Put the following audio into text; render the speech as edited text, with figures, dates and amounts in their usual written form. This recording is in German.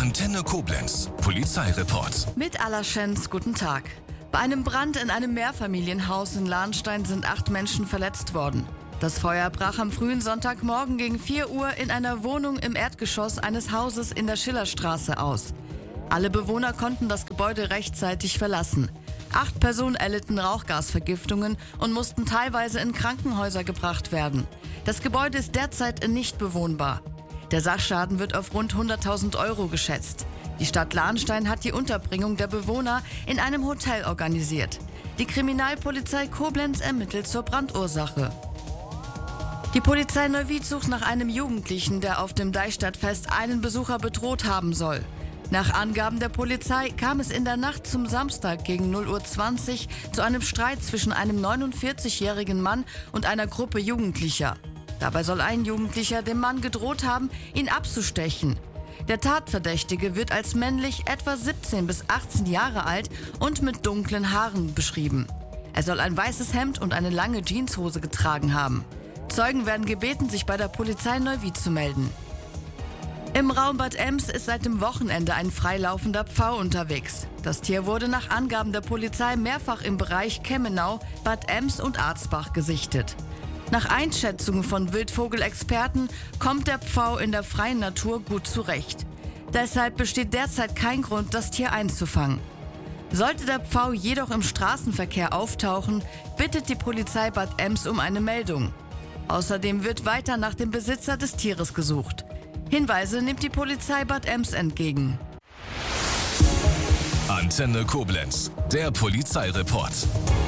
Antenne Koblenz, Polizeireport. Mit Allerschenz, guten Tag. Bei einem Brand in einem Mehrfamilienhaus in Lahnstein sind 8 Menschen verletzt worden. Das Feuer brach am frühen Sonntagmorgen gegen 4 Uhr in einer Wohnung im Erdgeschoss eines Hauses in der Schillerstraße aus. Alle Bewohner konnten das Gebäude rechtzeitig verlassen. 8 Personen erlitten Rauchgasvergiftungen und mussten teilweise in Krankenhäuser gebracht werden. Das Gebäude ist derzeit nicht bewohnbar. Der Sachschaden wird auf rund 100.000 Euro geschätzt. Die Stadt Lahnstein hat die Unterbringung der Bewohner in einem Hotel organisiert. Die Kriminalpolizei Koblenz ermittelt zur Brandursache. Die Polizei Neuwied sucht nach einem Jugendlichen, der auf dem Deichstadtfest einen Besucher bedroht haben soll. Nach Angaben der Polizei kam es in der Nacht zum Samstag gegen 0:20 Uhr zu einem Streit zwischen einem 49-jährigen Mann und einer Gruppe Jugendlicher. Dabei soll ein Jugendlicher dem Mann gedroht haben, ihn abzustechen. Der Tatverdächtige wird als männlich, etwa 17 bis 18 Jahre alt und mit dunklen Haaren beschrieben. Er soll ein weißes Hemd und eine lange Jeanshose getragen haben. Zeugen werden gebeten, sich bei der Polizei Neuwied zu melden. Im Raum Bad Ems ist seit dem Wochenende ein freilaufender Pfau unterwegs. Das Tier wurde nach Angaben der Polizei mehrfach im Bereich Kemmenau, Bad Ems und Arzbach gesichtet. Nach Einschätzungen von Wildvogelexperten kommt der Pfau in der freien Natur gut zurecht. Deshalb besteht derzeit kein Grund, das Tier einzufangen. Sollte der Pfau jedoch im Straßenverkehr auftauchen, bittet die Polizei Bad Ems um eine Meldung. Außerdem wird weiter nach dem Besitzer des Tieres gesucht. Hinweise nimmt die Polizei Bad Ems entgegen. Antenne Koblenz, der Polizeireport.